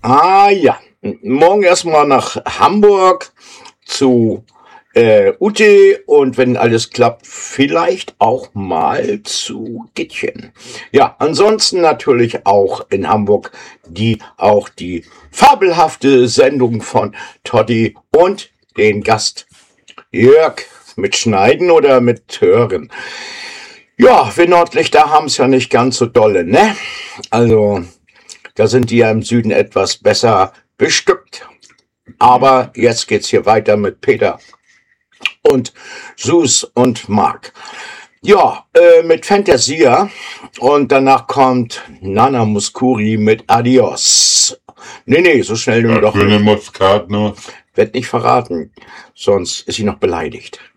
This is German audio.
Ah ja, morgen erstmal nach Hamburg zu Ute und wenn alles klappt, vielleicht auch mal zu Gittchen. Ja, ansonsten natürlich auch in Hamburg die fabelhafte Sendung von Totti und den Gast Jörg mit Schneiden oder mit Hören. Ja, wir Nordlichter haben's ja nicht ganz so dolle, ne? Also, da sind die ja im Süden etwas besser bestückt. Aber jetzt geht's hier weiter mit Peter und Sus und Mark. Ja, mit Fantasia und danach kommt Nana Muscuri mit Adios. Nee, so schnell nun doch Schöne nicht. Muskatnuss. Werd nicht verraten, sonst ist sie noch beleidigt.